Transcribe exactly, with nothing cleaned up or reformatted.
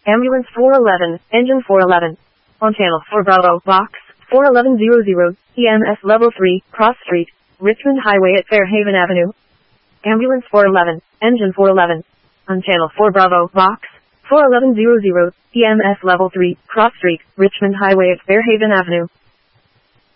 Ambulance four eleven, Engine four eleven. On Channel four Bravo, Box four eleven hundred, E M S Level three, Cross Street, Richmond Highway at Fairhaven Avenue. Ambulance four eleven, Engine four eleven. On Channel four Bravo, Box four eleven hundred, E M S Level three, Cross Street, Richmond Highway at Fairhaven Avenue.